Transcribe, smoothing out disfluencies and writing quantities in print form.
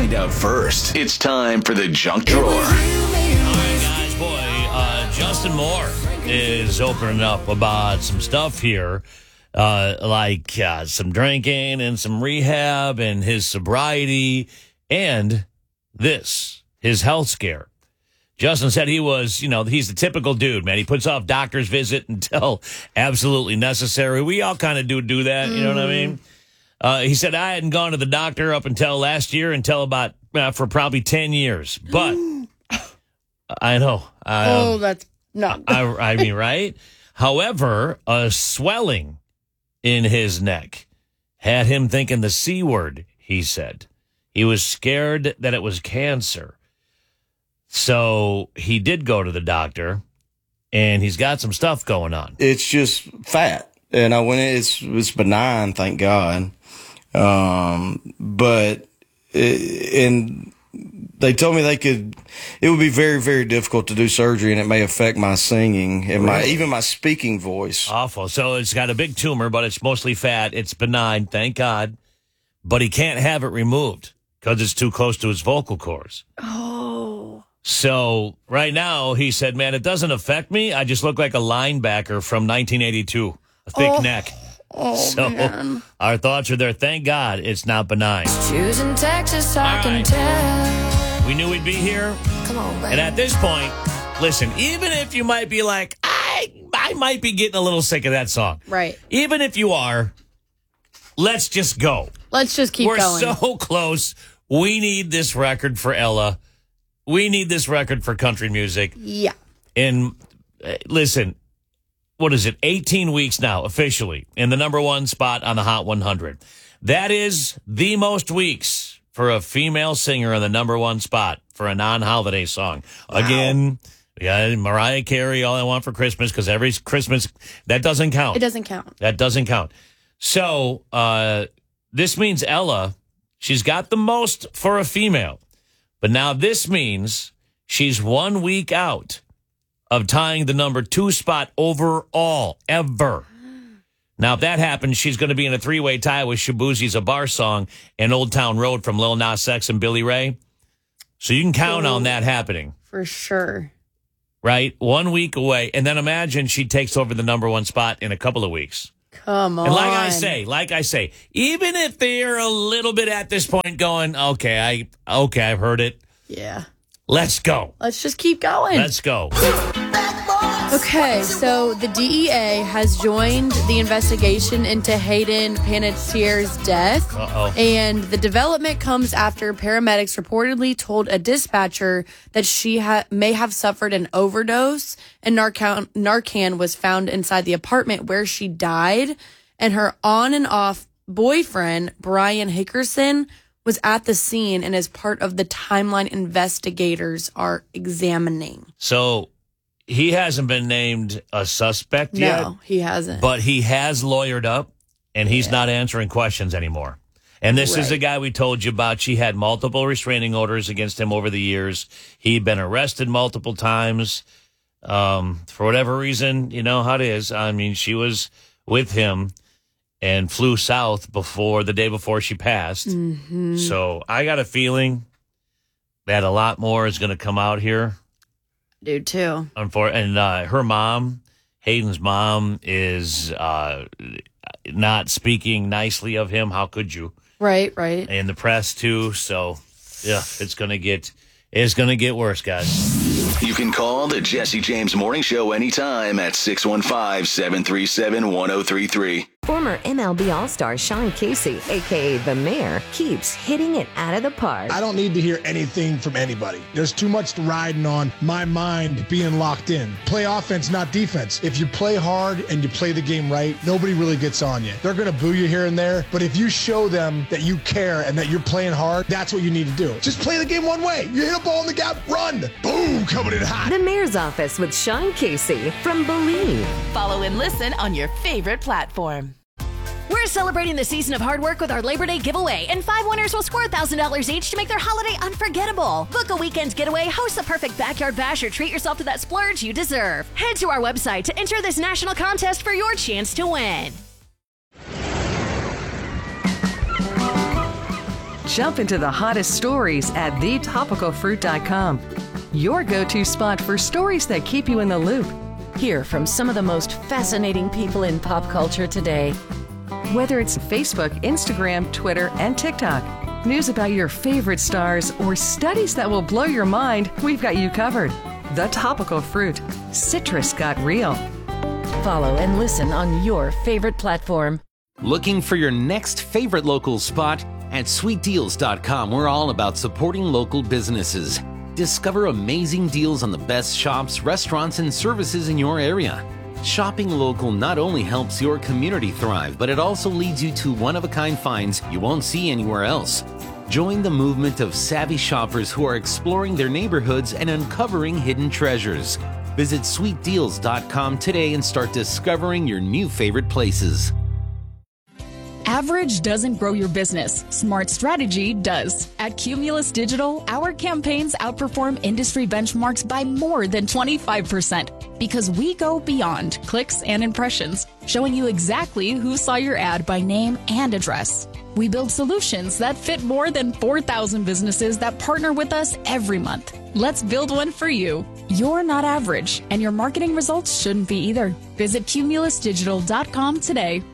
find out first. It's time for the Junk Drawer. All right, guys, Justin Moore is opening up about some stuff here, like some drinking and some rehab and his sobriety and his health scare. Justin said he was, he's the typical dude, man. He puts off doctor's visit until absolutely necessary. We all kind of do that, you know what I mean? He said, I hadn't gone to the doctor up until last year, for probably 10 years. But I know. That's no. I mean, right? However, a swelling in his neck had him thinking the C word, he said. He was scared that it was cancer. So he did go to the doctor, and he's got some stuff going on. It's just fat. And I went, it's benign, thank God. And they told me it would be very, very difficult to do surgery, and it may affect my singing and even my speaking voice. Awful. So it's got a big tumor, but it's mostly fat. It's benign, thank God. But he can't have it removed because it's too close to his vocal cords. Oh. So right now, he said, man, it doesn't affect me. I just look like a linebacker from 1982, a thick neck. Oh, so man. Our thoughts are there. Thank God it's not benign. Choosing Texas, I can tell. We knew we'd be here. Come on, baby. And at this point, listen, even if you might be like, I might be getting a little sick of that song. Right. Even if you are, let's just go. Let's just keep going. We're so close. We need this record for Ella. We need this record for country music. Yeah. And listen, what is it? 18 weeks now, officially, in the number one spot on the Hot 100. That is the most weeks for a female singer in the number one spot for a non-holiday song. Wow. Again, yeah, Mariah Carey, All I Want for Christmas, because every Christmas, that doesn't count. It doesn't count. That doesn't count. So this means Ella, she's got the most for a female. But now this means she's 1 week out of tying the number 2 spot overall, ever. Now, if that happens, she's going to be in a 3-way tie with Shaboozie's A Bar Song and Old Town Road from Lil Nas X and Billy Ray. So you can count on that happening. For sure. Right? 1 week away. And then imagine she takes over the number 1 spot in a couple of weeks. Come on. And like I say, even if they're a little bit at this point going, okay, I've heard it. Yeah. Let's go. Let's just keep going. Let's go. Okay, so the DEA has joined the investigation into Hayden Panettiere's death. Uh-oh. And the development comes after paramedics reportedly told a dispatcher that she may have suffered an overdose, and Narcan was found inside the apartment where she died. And her on and off boyfriend, Brian Hickerson, was at the scene and is part of the timeline investigators are examining. So he hasn't been named a suspect yet. No, he hasn't. But he has lawyered up, and he's not answering questions anymore. And this is the guy we told you about. She had multiple restraining orders against him over the years. He'd been arrested multiple times. For whatever reason, you know how it is. I mean, she was with him and flew south the day before she passed. Mm-hmm. So I got a feeling that a lot more is going to come out here. Dude, too. And her mom, Hayden's mom, is not speaking nicely of him. How could you? Right. In the press, too. So, yeah, it's going to get worse, guys. You can call the Jesse James Morning Show anytime at 615-737-1033. Former MLB All-Star Sean Casey, a.k.a. The Mayor, keeps hitting it out of the park. I don't need to hear anything from anybody. There's too much riding on my mind being locked in. Play offense, not defense. If you play hard and you play the game right, nobody really gets on you. They're going to boo you here and there, but if you show them that you care and that you're playing hard, that's what you need to do. Just play the game one way. You hit a ball in the gap, run. Boom, coming in hot. The Mayor's Office with Sean Casey from Believe. Follow and listen on your favorite platform. We're celebrating the season of hard work with our Labor Day giveaway, and 5 winners will score $1,000 each to make their holiday unforgettable. Book a weekend getaway, host the perfect backyard bash, or treat yourself to that splurge you deserve. Head to our website to enter this national contest for your chance to win. Jump into the hottest stories at thetopicalfruit.com. Your go-to spot for stories that keep you in the loop. Hear from some of the most fascinating people in pop culture today. Whether it's Facebook, Instagram, Twitter, and TikTok, news about your favorite stars, or studies that will blow your mind, we've got you covered. The Topical Fruit. Citrus got real. Follow and listen on your favorite platform. Looking for your next favorite local spot? At sweetdeals.com, we're all about supporting local businesses. Discover amazing deals on the best shops, restaurants, and services in your area. Shopping local not only helps your community thrive, but it also leads you to one-of-a-kind finds you won't see anywhere else. Join the movement of savvy shoppers who are exploring their neighborhoods and uncovering hidden treasures. Visit sweetdeals.com today and start discovering your new favorite places. Average doesn't grow your business. Smart strategy does. At Cumulus Digital, our campaigns outperform industry benchmarks by more than 25% because we go beyond clicks and impressions, showing you exactly who saw your ad by name and address. We build solutions that fit more than 4,000 businesses that partner with us every month. Let's build one for you. You're not average, and your marketing results shouldn't be either. Visit cumulusdigital.com today.